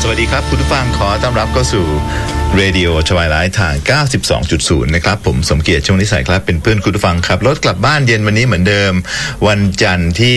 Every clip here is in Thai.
สวัสดีครับคุณผู้ฟังขอต้อนรับเข้าสู่ Radio Twilight ทาง 92.0 นะครับผมสมเกียรติช่วงนิสัยครับเป็นเพื่อนคุณผู้ฟังครับรถกลับบ้านเย็นวันนี้เหมือนเดิมวันจันทร์ที่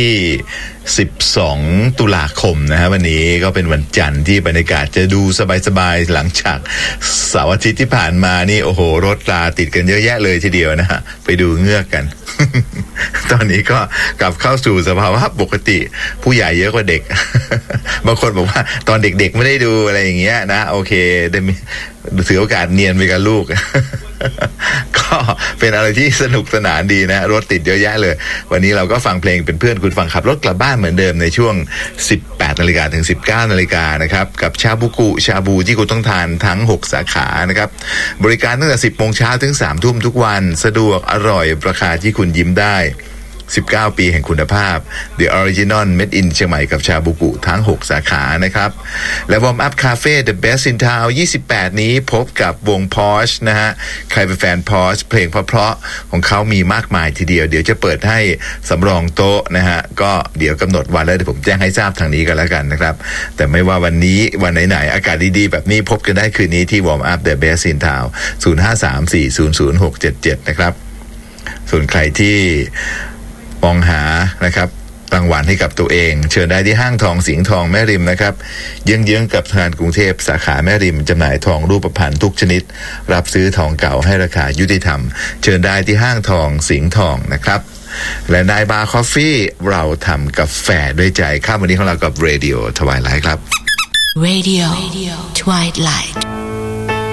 12ตุลาคมนะฮะวันนี้ก็เป็นวันจันทร์ที่บรรยากาศจะดูสบายๆหลังจากเสาร์อาทิตย์ที่ผ่านมานี่โอ้โหรถราติดกันเยอะแยะเลยทีเดียวนะฮะไปดูเงือกกัน ตอนนี้ก็กลับเข้าสู่สภาวะปกติผู้ใหญ่เยอะกว่าเด็ก บางคนบอกว่าตอนเด็กๆไม่ได้ดูอะไรอย่างเงี้ยนะโอเคได้ถือโอกาสเนียนไปกับลูก ก็เป็นอะไรที่สนุกสนานดีนะรถติดเยอะแยะเลยวันนี้เราก็ฟังเพลงเป็นเพื่อนคุณฟังขับรถกลับบ้านเหมือนเดิมในช่วง 18 นาฬิกาถึง 19 นาฬิกานะครับกับชาบูที่คุณต้องทานทั้ง6สาขานะครับบริการตั้งแต่ 10 โมงเช้าถึง 3 ทุ่มทุกวันสะดวกอร่อยราคาที่คุณยิ้มได้19 ปีแห่งคุณภาพ The Original Made in เชียงใหม่กับชาบูกุทั้ง6สาขานะครับและ Warm Up Cafe The Best in Town 28 นี้พบกับวง Porsche นะฮะใครเป็นแฟน Porsche เพลงเพราะๆของเขามีมากมายทีเดียวเดี๋ยวจะเปิดให้สำรองโต๊ะนะฮะก็เดี๋ยวกำหนดวันแล้วเดี๋ยวผมแจ้งให้ทราบทางนี้กันแล้วกันนะครับแต่ไม่ว่าวันนี้วันไหนๆอากาศดีๆแบบนี้พบกันได้คืนนี้ที่ Warm Up The Best in Town 0534000677นะครับส่วนใครที่มองหานะครับรางวัลให้กับตัวเองเชิญได้ที่ห้างทองสิงห์ทองแม่ริมนะครับเยื้องๆกับธนาคารกรุงเทพสาขาแม่ริมจำหน่ายทองรูปพรรณทุกชนิดรับซื้อทองเก่าให้ราคายุติธรรมเชิญได้ที่ห้างทองสิงห์ทองนะครับและนายบาร์คอฟฟี่เราทำกาแฟด้วยใจข้ามวันนี้ของเรากับ Radio Twilight ครับ Radio Twilight